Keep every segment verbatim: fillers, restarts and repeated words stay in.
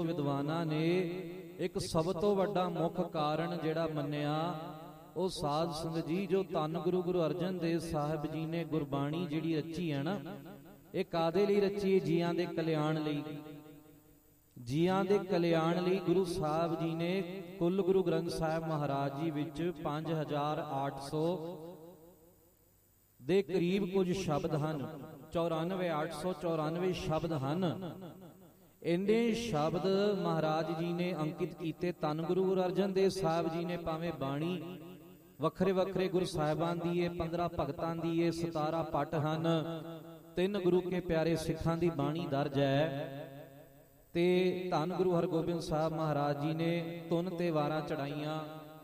ਵਿਦਵਾਨਾਂ ਨੇ ਇੱਕ ਸਭ ਤੋਂ ਵੱਡਾ ਮੁੱਖ ਕਾਰਨ ਜਿਹੜਾ ਮੰਨਿਆ ਉਹ ਸਾਧ ਸੰਗਤ ਜੀ ਜੋ ਧੰਨ ਗੁਰੂ ਗੁਰੂ ਅਰਜਨ ਦੇਵ ਸਾਹਿਬ ਜੀ ਨੇ ਗੁਰਬਾਣੀ ਜਿਹੜੀ ਰਚੀ ਹੈ ਨਾ, ਇਹ ਕਾਦੇ ਲਈ ਰਚੀ ਹੈ? ਜੀਆਂ ਦੇ ਕਲਿਆਣ ਲਈ। ਜੀਆਂ ਦੇ ਕਲਿਆਣ ਲਈ ਗੁਰੂ ਸਾਹਿਬ ਜੀ ਨੇ ਕੁੱਲ ਗੁਰੂ ਗ੍ਰੰਥ ਸਾਹਿਬ ਮਹਾਰਾਜ ਜੀ ਵਿੱਚ ਪੰਜ ਹਜ਼ਾਰ ਅੱਠ ਸੌ ਦੇ ਕਰੀਬ ਕੁਝ ਸ਼ਬਦ ਹਨ, ਚੌਰਾਨਵੇਂ ਅੱਠ ਸੌ ਚੌਰਾਨਵੇਂ ਸ਼ਬਦ ਹਨ। ਇੰਨੇ ਸ਼ਬਦ ਮਹਾਰਾਜ ਜੀ ਨੇ ਅੰਕਿਤ ਕੀਤੇ। ਧੰਨ ਗੁਰੂ ਗੁਰੂ ਅਰਜਨ ਦੇਵ ਸਾਹਿਬ ਜੀ ਨੇ ਭਾਵੇਂ ਬਾਣੀ ਵੱਖਰੇ ਵੱਖਰੇ ਗੁਰੂ ਸਾਹਿਬਾਨ ਦੀ ਏ, ਪੰਦਰਾਂ ਭਗਤਾਂ ਦੀ ਏ, ਸਤਾਰਾਂ ਪੱਟ ਹਨ, ਤਿੰਨ ਗੁਰੂ ਕੇ ਪਿਆਰੇ ਸਿੱਖਾਂ ਦੀ ਬਾਣੀ ਦਰਜ ਹੈ, ਤੇ ਧੰਨ ਗੁਰੂ ਹਰਗੋਬਿੰਦ ਸਾਹਿਬ ਮਹਾਰਾਜ ਜੀ ਨੇ ਧੁਨ ਤੇ ਵਾਰਾਂ ਚੜਾਈਆਂ।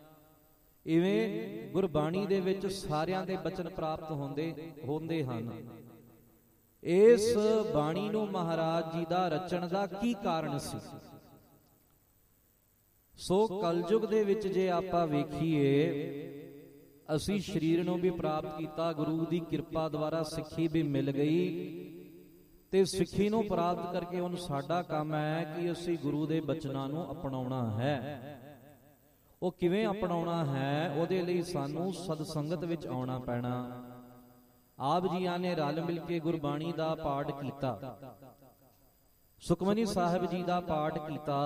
ਇਵੇਂ ਗੁਰਬਾਣੀ ਦੇ ਵਿੱਚ ਸਾਰਿਆਂ ਦੇ ਬਚਨ ਪ੍ਰਾਪਤ ਹੁੰਦੇ ਹੁੰਦੇ ਹਨ। ਇਸ ਬਾਣੀ ਨੂੰ ਮਹਾਰਾਜ ਜੀ ਦਾ ਰਚਣ ਦਾ ਕੀ ਕਾਰਨ ਸੀ? ਸੋ ਕਲਯੁਗ ਦੇ ਵਿੱਚ ਜੇ ਆਪਾਂ ਵੇਖੀਏ, ਅਸੀਂ ਸਰੀਰ ਨੂੰ ਵੀ ਪ੍ਰਾਪਤ ਕੀਤਾ, ਗੁਰੂ ਦੀ ਕਿਰਪਾ ਦੁਆਰਾ ਸਿੱਖੀ ਵੀ ਮਿਲ ਗਈ, ਤੇ ਸਿੱਖੀ ਨੂੰ ਪ੍ਰਾਪਤ ਕਰਕੇ ਹੁਣ ਸਾਡਾ ਕੰਮ ਹੈ ਕਿ ਅਸੀਂ ਗੁਰੂ ਦੇ ਬਚਨਾਂ ਨੂੰ ਅਪਣਾਉਣਾ ਹੈ। ਉਹ ਕਿਵੇਂ ਅਪਣਾਉਣਾ ਹੈ? ਉਹਦੇ ਲਈ ਸਾਨੂੰ ਸਤ ਸੰਗਤ ਵਿੱਚ ਆਉਣਾ ਪੈਣਾ। ਆਪ ਜੀਆਂ ਨੇ ਰਲ ਮਿਲ ਕੇ ਗੁਰਬਾਣੀ ਦਾ ਪਾਠ ਕੀਤਾ, ਸੁਖਮਨੀ ਸਾਹਿਬ ਜੀ ਦਾ ਪਾਠ ਕੀਤਾ,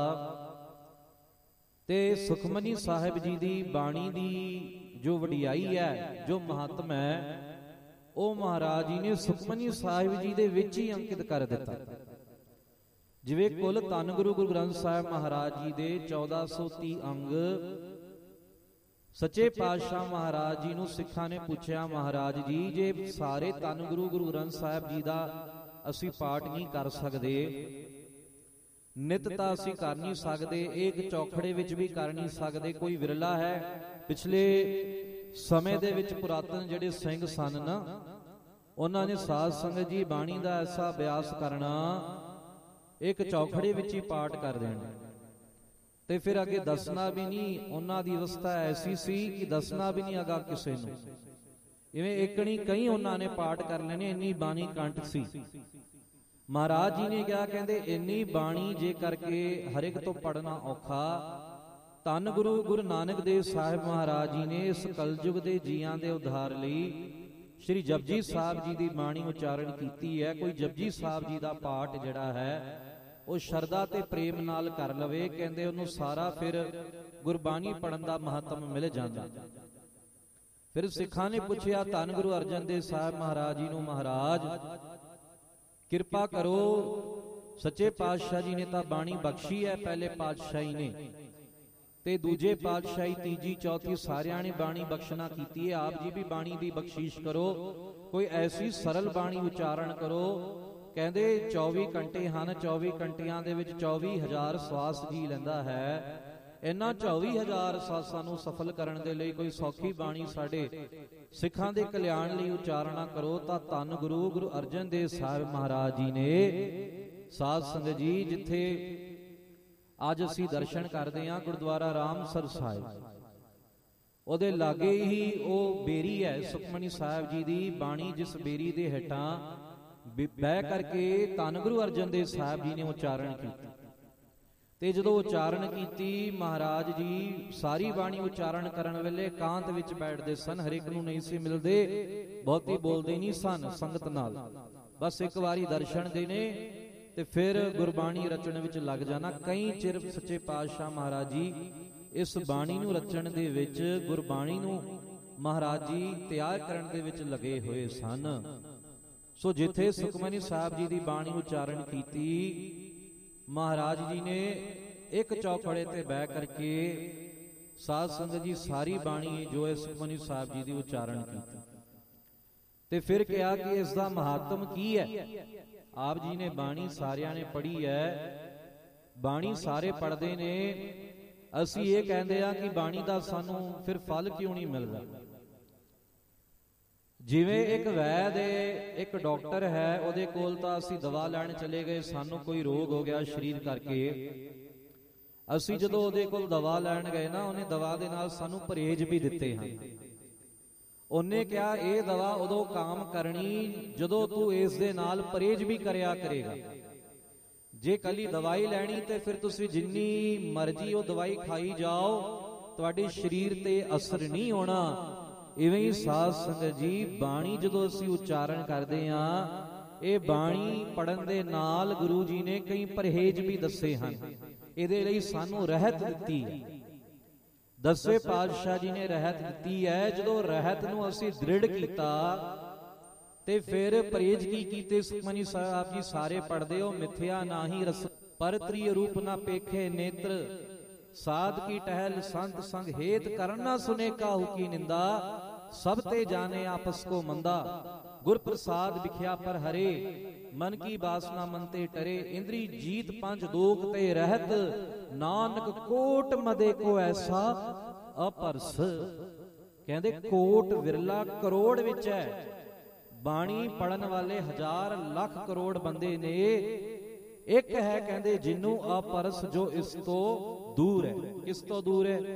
ਤੇ ਸੁਖਮਨੀ ਸਾਹਿਬ ਜੀ ਦੀ ਬਾਣੀ ਦੀ ਜੋ ਵਡਿਆਈ ਹੈ, ਜੋ ਮਹੱਤਮ ਹੈ, ਉਹ ਮਹਾਰਾਜ ਜੀ ਨੇ ਸੁਖਮਨੀ ਸਾਹਿਬ ਜੀ ਦੇ ਵਿੱਚ ਹੀ ਅੰਕਿਤ ਕਰ ਦਿੱਤਾ। ਜਿਵੇਂ ਕੁੱਲ ਧੰਨ ਗੁਰੂ ਗੁਰੂ ਗ੍ਰੰਥ ਸਾਹਿਬ ਮਹਾਰਾਜ ਜੀ ਦੇ ਚੌਦਾਂ ਸੌ ਤੀਹ ਅੰਗ ਸੱਚੇ ਪਾਤਸ਼ਾਹ ਮਹਾਰਾਜ ਜੀ ਨੂੰ ਸਿੱਖਾਂ ਨੇ ਪੁੱਛਿਆ, ਮਹਾਰਾਜ ਜੀ ਜੇ ਸਾਰੇ ਧੰਨ ਗੁਰੂ ਗੁਰੂ ਗ੍ਰੰਥ ਸਾਹਿਬ ਜੀ ਦਾ ਅਸੀਂ ਪਾਠ ਨਹੀਂ ਕਰ ਸਕਦੇ, ਨਿਤ ਤਾਂ ਅਸੀਂ ਕਰ ਨਹੀਂ ਸਕਦੇ, ਇੱਕ ਚੌਖੜੇ ਵਿੱਚ ਵੀ ਕਰ ਨਹੀਂ ਸਕਦੇ, ਕੋਈ ਵਿਰਲਾ ਹੈ। ਪਿਛਲੇ ਸਮੇਂ ਦੇ ਵਿੱਚ ਪੁਰਾਤਨ ਜਿਹੜੇ ਸਿੰਘ ਸਨ ਨਾ, ਉਹਨਾਂ ਨੇ ਸਾਧ ਸੰਗਤ ਜੀ ਬਾਣੀ ਦਾ ਐਸਾ ਅਭਿਆਸ ਕਰਨਾ, ਇੱਕ ਚੌਖੜੇ ਵਿੱਚ ਹੀ ਪਾਠ ਕਰ ਦੇਣਾ, ਤੇ ਫਿਰ ਅੱਗੇ ਦੱਸਣਾ ਵੀ ਨਹੀਂ। ਉਹਨਾਂ ਦੀ ਅਵਸਥਾ ਐਸੀ ਸੀ ਕਿ ਦੱਸਣਾ ਵੀ ਨਹੀਂ ਅਗਾ ਕਿਸੇ ਨੂੰ। ਇਵੇਂ ਇਕਣੀ ਕਈ ਉਹਨਾਂ ਨੇ ਪਾਠ ਕਰ ਲੈਣੇ, ਇੰਨੀ ਬਾਣੀ ਕੰਠ ਸੀ। ਮਹਾਰਾਜ ਜੀ ਨੇ ਕਿਹਾ, ਕਹਿੰਦੇ ਇੰਨੀ ਬਾਣੀ ਜੇ ਕਰਕੇ ਹਰ ਇੱਕ ਤੋਂ ਪੜਨਾ ਔਖਾ। ਧੰਨ ਗੁਰੂ ਗੁਰੂ ਨਾਨਕ ਦੇਵ ਸਾਹਿਬ ਮਹਾਰਾਜ ਜੀ ਨੇ ਇਸ ਕਲਯੁਗ ਦੇ ਜੀਆਂ ਦੇ ਉਧਾਰ ਲਈ ਸ਼੍ਰੀ ਜਪਜੀ ਸਾਹਿਬ ਜੀ ਦੀ ਬਾਣੀ ਉਚਾਰਨ ਕੀਤੀ ਹੈ। ਕੋਈ ਜਪਜੀ ਸਾਹਿਬ ਜੀ ਦਾ ਪਾਠ ਜਿਹੜਾ ਹੈ ਉਹ ਸ਼ਰਧਾ ਤੇ ਪ੍ਰੇਮ ਨਾਲ ਕਰ ਲਵੇ, ਕਹਿੰਦੇ ਉਹਨੂੰ ਸਾਰਾ ਫਿਰ ਗੁਰਬਾਣੀ ਪੜਨ ਦਾ ਮਹੱਤਮ ਮਿਲ ਜਾਂਦਾ। ਫਿਰ ਸਿੱਖਾਂ ਨੇ ਪੁੱਛਿਆ ਧੰਨ ਗੁਰੂ ਅਰਜਨ ਦੇਵ ਸਾਹਿਬ ਮਹਾਰਾਜ ਜੀ ਨੂੰ, ਮਹਾਰਾਜ ਕਿਰਪਾ ਕਰੋ, ਸੱਚੇ ਪਾਤਸ਼ਾਹ ਜੀ ਨੇ ਤਾਂ ਬਾਣੀ ਬਖਸ਼ੀ ਹੈ ਪਹਿਲੇ ਪਾਤਸ਼ਾਹੀ ਨੇ, ਤੇ ਦੂਜੇ ਪਾਤਸ਼ਾਹੀ ਤੀਜੀ ਚੌਥੀ ਸਾਰਿਆਂ ਨੇ ਬਾਣੀ ਬਖਸ਼ਣਾ ਕੀਤੀ ਹੈ, ਆਪ ਜੀ ਵੀ ਬਾਣੀ ਦੀ ਬਖਸ਼ੀਸ਼ ਕਰੋ, ਕੋਈ ਐਸੀ ਸਰਲ ਬਾਣੀ ਉਚਾਰਨ ਕਰੋ। ਕਹਿੰਦੇ ਚੌਵੀ ਘੰਟੇ ਹਨ, ਚੌਵੀ ਘੰਟਿਆਂ ਦੇ ਵਿੱਚ ਚੌਵੀ ਹਜ਼ਾਰ ਸਵਾਸ ਜੀ ਲੈਂਦਾ ਹੈ। ਇਹਨਾਂ ਚੌਵੀ ਹਜ਼ਾਰ ਸਵਾਸਾਂ ਨੂੰ ਸਫਲ ਕਰਨ ਦੇ ਲਈ ਕੋਈ ਸੌਖੀ ਬਾਣੀ ਸਾਡੇ ਸਿੱਖਾਂ ਦੇ ਕਲਿਆਣ ਲਈ ਉਚਾਰਨਾ ਕਰੋ। ਤਾਂ ਧੰਨ ਗੁਰੂ ਗੁਰੂ ਅਰਜਨ ਦੇਵ ਸਾਹਿਬ ਮਹਾਰਾਜ ਜੀ ਨੇ ਸਾਧ ਸੰਗਤ ਜੀ, ਜਿੱਥੇ ਅੱਜ ਅਸੀਂ ਦਰਸ਼ਨ ਕਰਦੇ ਹਾਂ ਗੁਰਦੁਆਰਾ ਰਾਮਸਰ ਸਾਹਿਬ, ਉਹਦੇ ਲਾਗੇ ਹੀ ਉਹ ਬੇਰੀ ਹੈ ਸੁਖਮਨੀ ਸਾਹਿਬ ਜੀ ਦੀ ਬਾਣੀ, ਜਿਸ ਬੇਰੀ ਦੇ ਹੇਠਾਂ ਬਹਿ ਕਰਕੇ ਧੰਨ ਗੁਰੂ ਅਰਜਨ ਦੇਵ ਸਾਹਿਬ ਜੀ ਨੇ ਉਚਾਰਨ ਕੀਤੀ। ਤੇ ਜਦੋਂ ਉਚਾਰਨ ਕੀਤੀ, ਮਹਾਰਾਜ ਜੀ ਸਾਰੀ ਬਾਣੀ ਉਚਾਰਨ ਕਰਨ ਵੇਲੇ ਇਕਾਂਤ ਵਿੱਚ ਬੈਠਦੇ ਸਨ, ਹਰੇਕ ਨੂੰ ਨਹੀਂ ਸੀ ਮਿਲਦੇ, ਬਹੁਤੀ ਬੋਲਦੇ ਨਹੀਂ ਸਨ ਸੰਗਤ ਨਾਲ, ਬਸ ਇੱਕ ਵਾਰੀ ਦਰਸ਼ਨ ਦੇਣੇ ਤੇ ਫਿਰ ਗੁਰਬਾਣੀ ਰਚਣ ਵਿੱਚ ਲੱਗ ਜਾਣਾ। ਕਈ ਚਿਰ ਸੱਚੇ ਪਾਤਸ਼ਾਹ ਮਹਾਰਾਜ ਜੀ ਇਸ ਬਾਣੀ ਨੂੰ ਰਚਣ ਦੇ ਵਿੱਚ, ਗੁਰਬਾਣੀ ਨੂੰ ਮਹਾਰਾਜ ਜੀ ਤਿਆਰ ਕਰਨ ਦੇ ਵਿੱਚ ਲੱਗੇ ਹੋਏ ਸਨ। ਸੋ ਜਿੱਥੇ ਸੁਖਮਨੀ ਸਾਹਿਬ ਜੀ ਦੀ ਬਾਣੀ ਉਚਾਰਨ ਕੀਤੀ, ਮਹਾਰਾਜ ਜੀ ਨੇ ਇੱਕ ਚੌਖੜੇ ਤੇ ਬਹਿ ਕਰਕੇ ਸਾਧ ਸੰਗਤ ਜੀ ਸਾਰੀ ਬਾਣੀ ਜੋ ਹੈ ਸੁਖਮਨੀ ਸਾਹਿਬ ਜੀ ਦੀ ਉਚਾਰਨ ਕੀਤੀ, ਤੇ ਫਿਰ ਕਿਹਾ ਕਿ ਇਸ ਦਾ ਮਹੱਤਮ ਕੀ ਹੈ। ਆਪ ਜੀ ਨੇ ਬਾਣੀ ਸਾਰਿਆਂ ਨੇ ਪੜ੍ਹੀ ਹੈ, ਬਾਣੀ ਸਾਰੇ ਪੜ੍ਹਦੇ ਨੇ, ਅਸੀਂ ਇਹ ਕਹਿੰਦੇ ਆ ਕਿ ਬਾਣੀ ਦਾ ਸਾਨੂੰ ਫਿਰ ਫਲ ਕਿਉਂ ਨਹੀਂ ਮਿਲਦਾ। ਜਿਵੇਂ ਇੱਕ ਵੈਦ ਹੈ, ਇੱਕ ਡਾਕਟਰ ਹੈ, ਉਹਦੇ ਕੋਲ ਤਾਂ ਅਸੀਂ ਦਵਾ ਲੈਣ ਚਲੇ ਗਏ, ਸਾਨੂੰ ਕੋਈ ਰੋਗ ਹੋ ਗਿਆ ਸਰੀਰ ਕਰਕੇ, ਅਸੀਂ ਜਦੋਂ ਉਹਦੇ ਕੋਲ ਦਵਾ ਲੈਣ ਗਏ ਨਾ, ਉਹਨੇ ਦਵਾ ਦੇ ਨਾਲ ਸਾਨੂੰ ਪਰਹੇਜ਼ ਵੀ ਦਿੱਤੇ ਹਨ। ਉਹਨੇ ਕਿਹਾ ਇਹ ਦਵਾ ਉਦੋਂ ਕੰਮ ਕਰਨੀ ਜਦੋਂ ਤੂੰ ਇਸ ਦੇ ਨਾਲ ਪਰਹੇਜ਼ ਵੀ ਕਰਿਆ ਕਰੇਗਾ। ਜੇ ਕੱਲੀ ਦਵਾਈ ਲੈਣੀ ਤੇ ਫਿਰ ਤੁਸੀਂ ਜਿੰਨੀ ਮਰਜ਼ੀ ਉਹ ਦਵਾਈ ਖਾਈ ਜਾਓ, ਤੁਹਾਡੇ ਸਰੀਰ ਤੇ ਅਸਰ ਨਹੀਂ ਹੋਣਾ। ਇਵੇਂ ਹੀ ਸਾਧ ਸੰਗਤ ਜੀ, ਬਾਣੀ ਜਦੋਂ ਅਸੀਂ ਉਚਾਰਨ ਕਰਦੇ ਹਾਂ, ਇਹ ਬਾਣੀ ਪੜਨ ਦੇ ਨਾਲ ਗੁਰੂ ਜੀ ਨੇ ਕਈ ਪਰਹੇਜ਼ ਵੀ ਦੱਸੇ ਹਨ। ਇਹਦੇ ਲਈ ਸਾਨੂੰ ਰਹਿਤ ਦਿੱਤੀ, ਦਸਵੇਂ ਪਾਤਸ਼ਾਹ ਜੀ ਨੇ ਰਹਿਤ ਦਿੱਤੀ ਹੈ। ਜਦੋਂ ਰਹਿਤ ਨੂੰ ਅਸੀਂ ਦ੍ਰਿੜ ਕੀਤਾ ਤੇ ਫਿਰ ਪਰਹੇਜ਼ ਕੀ ਕੀਤੇ? ਸੁਖਮਨੀ ਸਾਹਿਬ ਆਪ ਜੀ ਸਾਰੇ ਪੜਦੇ ਹੋ। ਮਿਥਿਆ ਨਾਹੀ ਰਸ ਪਰ ਤ੍ਰਿਯ ਰੂਪ ਨਾ ਪੇਖੇ ਨੇਤਰ, ਸਾਧ ਕੀ ਟਹਿਲ ਸੰਤ ਸੰਗ ਹੇਤ ਕਰਨ ਨਾ ਸੁਨੇ ਕਾਹੂ ਕੀ ਨਿੰਦਾ, ਸਭ ਤੇ ਜਾਣੇ ਆਪਸ ਕੋ ਮੰਦਾ, ਗੁਰ ਪ੍ਰਸਾਦ ਵਿਖਿਆ ਪਰ ਹਰੇ, ਮਨ ਕੀ ਬਾਸਨਾ ਮਨ ਤੇ ਟਰੇ, ਇੰਦਰੀ ਜੀਤ ਪੰਜ ਦੋਖ ਤੇ ਰਹਿਤ, ਨਾਨਕ ਕੋਟ ਮਦੇ ਕੋ ਐਸਾ ਅਪਰਸ। ਕਹਿੰਦੇ ਕੋਟ ਵਿਰਲਾ ਕਰੋੜ ਵਿੱਚ ਹੈ। ਬਾਣੀ ਪੜਨ ਵਾਲੇ ਹਜ਼ਾਰ ਲੱਖ ਕਰੋੜ ਬੰਦੇ ਨੇ, ਇੱਕ ਹੈ ਕਹਿੰਦੇ ਜਿਹਨੂੰ ਅਪਰਸ, ਜੋ ਇਸ ਤੋਂ ਦੂਰ ਹੈ। ਕਿਸ ਤੋਂ ਦੂਰ ਹੈ?